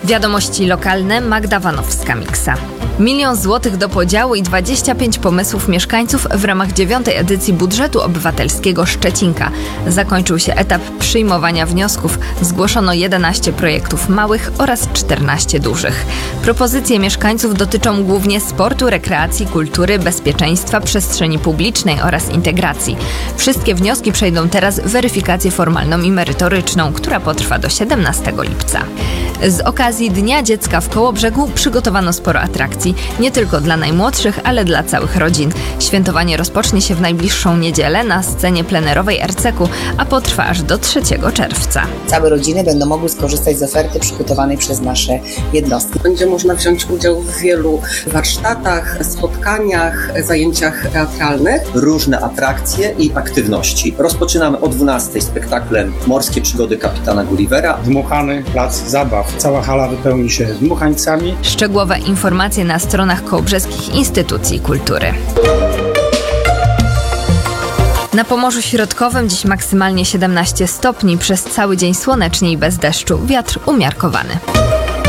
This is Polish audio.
Wiadomości lokalne, Magda Wanowska-Miksa. 1 000 000 złotych do podziału i 25 pomysłów mieszkańców w ramach 9. edycji budżetu obywatelskiego Szczecinka. Zakończył się etap przyjmowania wniosków. Zgłoszono 11 projektów małych oraz 14 dużych. Propozycje mieszkańców dotyczą głównie sportu, rekreacji, kultury, bezpieczeństwa, przestrzeni publicznej oraz integracji. Wszystkie wnioski przejdą teraz weryfikację formalną i merytoryczną, która potrwa do 17 lipca. Z okazji Dnia Dziecka w Kołobrzegu przygotowano sporo atrakcji, nie tylko dla najmłodszych, ale dla całych rodzin. Świętowanie rozpocznie się w najbliższą niedzielę na scenie plenerowej RCK-u, a potrwa aż do 3 czerwca. Całe rodziny będą mogły skorzystać z oferty przygotowanej przez nasze jednostki. Będzie można wziąć udział w wielu warsztatach, spotkaniach, zajęciach teatralnych. Różne atrakcje i aktywności. Rozpoczynamy o 12:00 spektaklem Morskie przygody kapitana Gullivera. Dmuchany plac zabaw. Cała hala wypełni się dmuchańcami. Szczegółowe informacje na stronach kołobrzeskich instytucji kultury. Na Pomorzu Środkowym dziś maksymalnie 17 stopni, przez cały dzień słonecznie i bez deszczu, wiatr umiarkowany.